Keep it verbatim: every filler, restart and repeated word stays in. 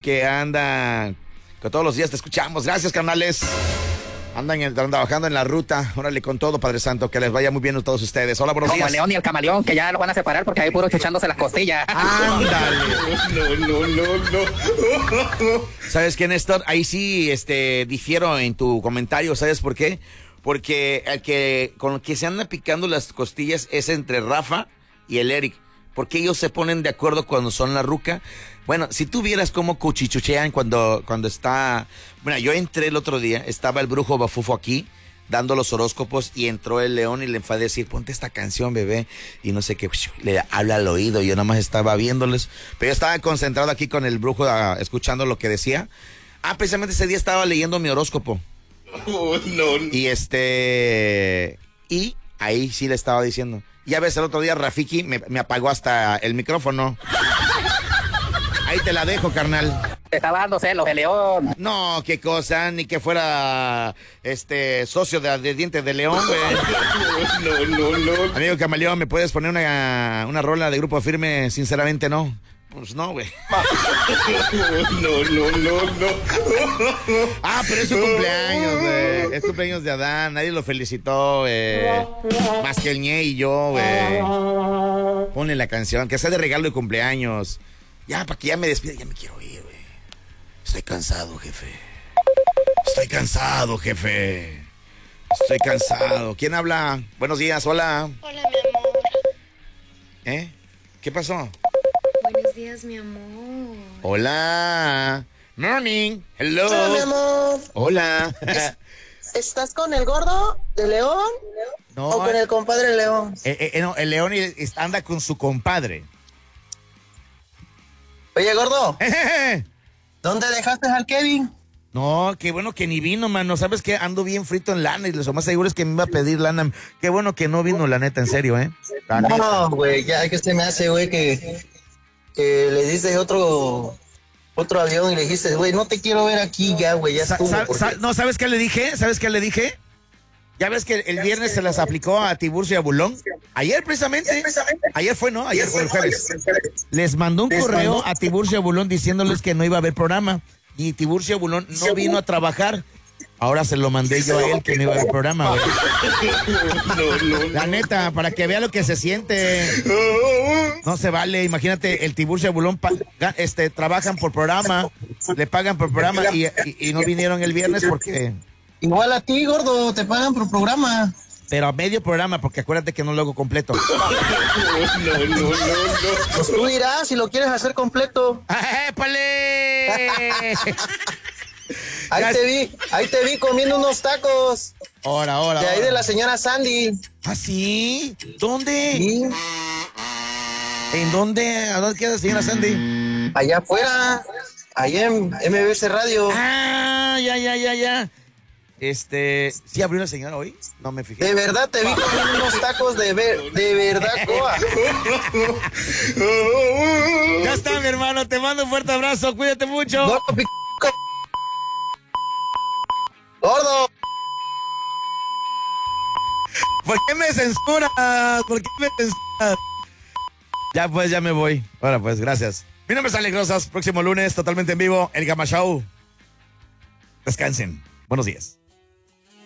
que anda, que todos los días te escuchamos. Gracias, carnales. Andan, en, andan trabajando en la ruta. Órale con todo, Padre Santo. Que les vaya muy bien a todos ustedes. Hola, buenos Como días. el león y el camaleón, que ya lo van a separar porque hay puro chuchándose las costillas. Ándale. No, no, no, no. ¿Sabes qué, Néstor? Ahí sí este, difiero en tu comentario. ¿Sabes por qué? Porque el que con el que se anda picando las costillas es entre Rafa y el Eric. Porque ellos se ponen de acuerdo cuando son la ruca. Bueno, si tú vieras cómo cuchichuchean cuando, cuando está... Bueno, yo entré el otro día, estaba el brujo Bafufo aquí, dando los horóscopos, y entró el león y le fue a decir, ponte esta canción, bebé, y no sé qué, le habla al oído, yo nada más estaba viéndoles, pero yo estaba concentrado aquí con el brujo, a, escuchando lo que decía. Ah, precisamente ese día estaba leyendo mi horóscopo. Oh, no, no. Y este... Y ahí sí le estaba diciendo. Ya ves, el otro día Rafiki me, me apagó hasta el micrófono. Ahí te la dejo, carnal. Te estaba dando celos, el león. No, qué cosa, ni que fuera este socio de, de Dientes de León, güey. No, no, no. Amigo Camaleón, ¿me puedes poner una, una rola de Grupo Firme? Sinceramente, no. Pues no, güey. No, no, no, no. Ah, pero es su cumpleaños, güey. Es cumpleaños de Adán, nadie lo felicitó, eh. Más que el Ñe y yo, güey. Ponle la canción, que sea de regalo de cumpleaños. Ya, para que ya me despida, ya me quiero ir, güey. Estoy cansado, jefe. Estoy cansado, jefe. Estoy cansado. ¿Quién habla? Buenos días, hola. Hola, mi amor. ¿Eh? ¿Qué pasó? Buenos días, mi amor. Hola. Morning. Hello. Hola, mi amor. Hola. ¿Estás con el gordo de León? No, ¿O con el compadre León? eh, eh, no, el león y- anda con su compadre. Oye, gordo, ¿dónde dejaste al Kevin? No, qué bueno que ni vino, mano. ¿Sabes qué? Ando bien frito en lana y lo más seguro es que me iba a pedir lana. Qué bueno que no vino, la neta, en serio, ¿eh? La neta. No, güey, ya que se me hace, güey, que, que le dices otro otro avión y le dijiste, güey, no te quiero ver aquí ya, güey, ya Sa- estuvo. sa- porque- sa- no, ¿sabes qué le dije? ¿Sabes qué le dije? Ya ves que el viernes se las aplicó a Tiburcio y a Bulón. Ayer precisamente. Ayer fue, ¿no? Ayer fue el jueves. Les mandó un correo a Tiburcio y a Bulón diciéndoles que no iba a haber programa. Y Tiburcio y Bulón no vino a trabajar. Ahora se lo mandé yo a él que no iba a haber programa, güey. No, no, La neta, para que vea lo que se siente. No se vale. Imagínate, el Tiburcio y Bulón pa- ga- este, trabajan por programa, le pagan por programa y, y- y no vinieron el viernes porque... Igual a ti, gordo, te pagan por programa. Pero a medio programa, porque acuérdate que no lo hago completo. no, no, no, no. Pues tú dirás si lo quieres hacer completo. ¡Épale! Ahí Ya- te vi, ahí te vi comiendo unos tacos. Ahora, ahora. De ahí ahora. de la señora Sandy. ¿Ah, sí? ¿Dónde? Sí, ¿En dónde? ¿A dónde queda, señora Sandy? allá afuera, allá en M B C Radio. Ah, ya, ya, ya, ya. Este, ¿sí abrió la señora hoy? No me fijé. De verdad te vi comiendo unos tacos de ver, de verdad, Coa. Ya está, mi hermano. Te mando un fuerte abrazo. Cuídate mucho. Gordo, pi- Gordo. ¿Por qué me censuras? ¿Por qué me censuras? Ya, pues, ya me voy. Ahora, pues, gracias. Mi nombre es Alex Rosas. Próximo lunes, totalmente en vivo, El Gama Show. Descansen. Buenos días.